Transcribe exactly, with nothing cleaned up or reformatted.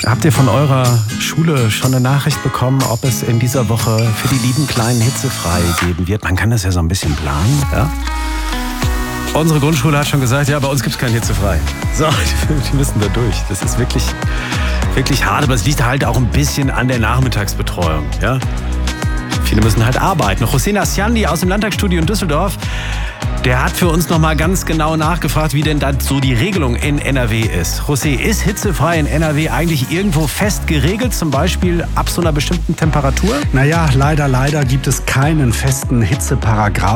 Habt ihr von eurer Schule schon eine Nachricht bekommen, ob es in dieser Woche für die lieben Kleinen hitzefrei geben wird? Man kann das ja so ein bisschen planen, ja? Unsere Grundschule hat schon gesagt, ja, bei uns gibt es kein hitzefrei. So, die müssen da durch. Das ist wirklich, wirklich hart, aber es liegt halt auch ein bisschen an der Nachmittagsbetreuung, ja? Viele müssen halt arbeiten. Hossein Asyandi aus dem Landtagsstudio in Düsseldorf, der hat für uns nochmal ganz genau nachgefragt, wie denn dann so die Regelung in N R W ist. José, ist hitzefrei in N R W eigentlich irgendwo fest geregelt, zum Beispiel ab so einer bestimmten Temperatur? Naja, leider, leider gibt es keinen festen Hitzeparagraphen.